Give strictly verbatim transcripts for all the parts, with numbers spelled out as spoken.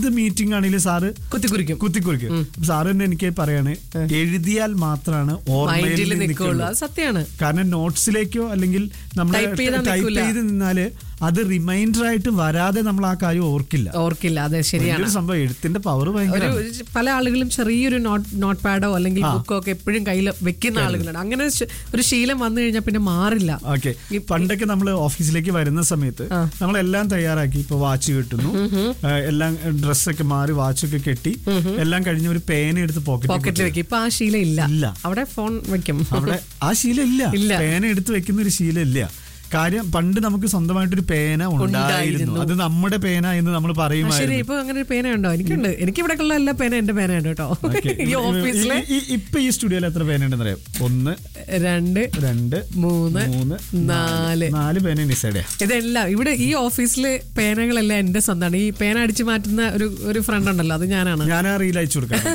ഏത് മീറ്റിംഗ് ആണെങ്കിലും sir കുത്തിക്കുറിക്കും കുത്തിക്കുറിക്കും sir തന്നെ എനിക്ക് പറയാണ്, എഴുതിയാൽ മാത്രമാണ് ഓർമ്മയിൽ നിൽക്കുള്ളൂ. സത്യമാണ്. കാരണം നോട്ട്സിലേക്കോ അല്ലെങ്കിൽ നമ്മൾ ടൈപ്പ് ചെയ്ത് നിന്നാല് അത് റിമൈൻഡർ ആയിട്ട് വരാതെ നമ്മൾ ആ കാര്യം ഓർക്കില്ല ഓർക്കില്ല അതെ, ശരിയാണ് സംഭവം. എഴുത്തിന്റെ പവർ ഭയങ്കര. പല ആളുകളും ചെറിയൊരു നോട്ട് നോട്ട് പാഡോ അല്ലെങ്കിൽ ബുക്കോ ഒക്കെ എപ്പോഴും കയ്യിൽ വെക്കുന്ന ആളുകളാണ്. അങ്ങനെ ഒരു ശീലം വന്നു കഴിഞ്ഞാൽ പിന്നെ മാറില്ല. ഓക്കെ, പണ്ടൊക്കെ നമ്മൾ ഓഫീസിലേക്ക് വരുന്ന സമയത്ത് നമ്മളെല്ലാം തയ്യാറാക്കി, ഇപ്പൊ വാച്ച് കിട്ടുന്നു, എല്ലാം ഡ്രസ്സൊക്കെ മാറി വാച്ചൊക്കെ കെട്ടി എല്ലാം കഴിഞ്ഞ് ഒരു പേന എടുത്ത് പോക്കറ്റിൽ വെക്കും. ഇപ്പൊ ആ ശീലം ഇല്ല. അവിടെ ഫോൺ വെക്കും. അവിടെ ആ ശീലം ഇല്ല. പേന എടുത്ത് വെക്കുന്ന ഒരു ശീലം ഇല്ല. കാര്യം പണ്ട് നമുക്ക് സ്വന്തമായിട്ടൊരു പേന ഉണ്ടായിരുന്നു, അത് നമ്മുടെ പേന എന്ന് നമ്മൾ പറയുമായിരുന്നു. ഇപ്പൊ അങ്ങനെ ഒരു പേന ഉണ്ടോ? എനിക്കുണ്ട്. എനിക്ക് ഇവിടെ ഉള്ള എല്ലാ പേന എന്റെ പേന ഉണ്ട് കേട്ടോ. ഈ ഓഫീസിലെ ഇപ്പൊ ഈ സ്റ്റുഡിയോയിൽ എത്ര പേന ഉണ്ടെന്ന് അറിയാം? ഒന്ന്, രണ്ട്, രണ്ട്, മൂന്ന്, മൂന്ന്, നാല് നാല് പേന നിസയുടെ. ഇതെല്ലാം ഇവിടെ ഈ ഓഫീസിലെ പേനകളെല്ലാം എന്റെ സ്വന്തമാണ്. ഈ പേന അടിച്ചു മാറ്റുന്ന ഒരു ഒരു ഫ്രണ്ട് ഉണ്ടല്ലോ, അത് ഞാനാണ്. ഞാൻ ആ റീൽ അയച്ചു കൊടുക്കാം.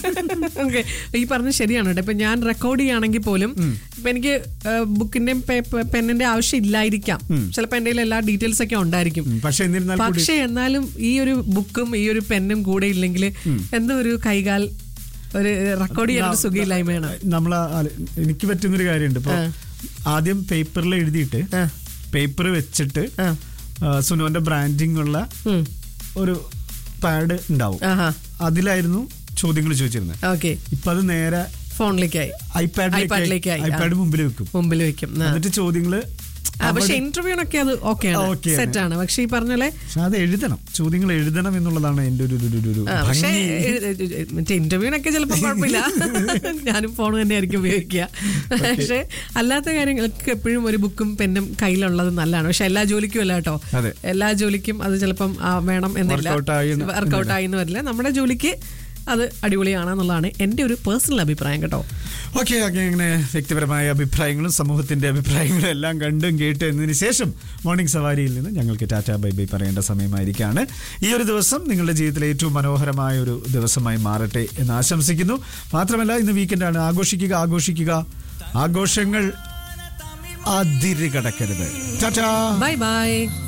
ഓക്കെ, ഈ പറഞ്ഞ ശരിയാണ് കേട്ടോ. ഇപ്പൊ ഞാൻ റെക്കോർഡ് ചെയ്യുകയാണെങ്കിൽ പോലും ഇപ്പൊ എനിക്ക് ബുക്കിന്റെയും പെന്നിന്റെ ആവശ്യം ഇല്ലായിരിക്കാം. ചിലപ്പോ എന്റെ എല്ലാ ഡീറ്റെയിൽസ് ഒക്കെ ഉണ്ടായിരിക്കും. പക്ഷെ എന്നാലും ഈ ഒരു ബുക്കും ഈ ഒരു പെന്നും കൂടെ ഇല്ലെങ്കിൽ എന്തോ ഒരു കൈകാൽ ഒരു റെക്കോർഡ് ചെയ്യാൻ സുഖമില്ലായ്മയാണ്. നമ്മള് എനിക്ക് പറ്റുന്നൊരു കാര്യമുണ്ട്. ഇപ്പൊ ആദ്യം പേപ്പറിൽ എഴുതിയിട്ട് പേപ്പർ വെച്ചിട്ട് സുനുവിന്റെ ബ്രാൻഡിങ് ഉള്ള ഒരു പാഡ് ഉണ്ടാവും, അതിലായിരുന്നു ചോദ്യങ്ങൾ ചോദിച്ചിരുന്നത്. ഓക്കെ, ഇപ്പൊ അത് നേരെ ഫോണിലേക്കായി, ഐപാഡിലേക്ക് ഐപാഡ് മുമ്പിൽ വെക്കും മുമ്പിൽ വെക്കും എന്നിട്ട് ചോദ്യങ്ങള്. പക്ഷെ ഇന്റർവ്യൂനൊക്കെ അത് ഓക്കെയാണ്, സെറ്റാണ്. പക്ഷെ ഈ പറഞ്ഞല്ലേ അത് എഴുതണം, ചോദ്യങ്ങൾ എഴുതണം എന്നുള്ളതാണ് എന്റെ ഒരു. പക്ഷേ മറ്റേ ഇന്റർവ്യൂനൊക്കെ ചിലപ്പോൾ കുഴപ്പമില്ല, ഞാനും ഫോൺ തന്നെ ആയിരിക്കും ഉപയോഗിക്കുക. പക്ഷെ അല്ലാത്ത കാര്യങ്ങൾക്ക് എപ്പോഴും ഒരു ബുക്കും പെന്നും കയ്യിലുള്ളത് നല്ലതാണ്. പക്ഷെ എല്ലാ ജോലിക്കും അല്ല കേട്ടോ, എല്ലാ ജോലിക്കും അത് ചിലപ്പം വേണം എന്നില്ല, വർക്കൗട്ട് ആയി എന്ന് വരില്ല. നമ്മുടെ ജോലിക്ക് അത് അടിപൊളിയാണെന്നുള്ളതാണ് എൻ്റെ ഒരു പേഴ്സണൽ അഭിപ്രായം കേട്ടോ. ഓക്കെ ഓക്കെ അങ്ങനെ വ്യക്തിപരമായ അഭിപ്രായങ്ങളും സമൂഹത്തിന്റെ അഭിപ്രായങ്ങളും എല്ലാം കണ്ടും കേട്ട് എന്നതിന് ശേഷം മോർണിംഗ് സവാരിയിൽ നിന്ന് ഞങ്ങൾക്ക് ടാറ്റ ബൈ ബൈ പറയേണ്ട സമയമായിരിക്കുകയാണ്. ഈ ഒരു ദിവസം നിങ്ങളുടെ ജീവിതത്തിലെ ഏറ്റവും മനോഹരമായ ഒരു ദിവസമായി മാറട്ടെ എന്ന് ആശംസിക്കുന്നു. മാത്രമല്ല ഇന്ന് വീക്കെൻഡാണ്. ആഘോഷിക്കുക ആഘോഷിക്കുക ആഘോഷങ്ങൾ അതിര് കടക്കരുത്. Tata bye bye.